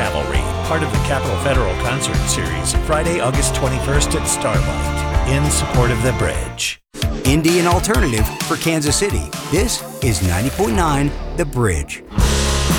Cavalry, part of the Capitol Federal Concert Series, Friday, August 21st at Starlight, in support of the bridge. Indian alternative for Kansas City. This is 90.9 The Bridge.